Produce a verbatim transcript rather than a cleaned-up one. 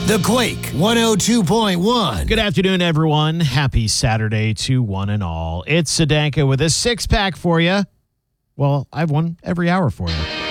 The Quake one oh two point one. Good afternoon, everyone. Happy Saturday to one and all. It's Sadanka with a six-pack for you. Well, I have one every hour for you.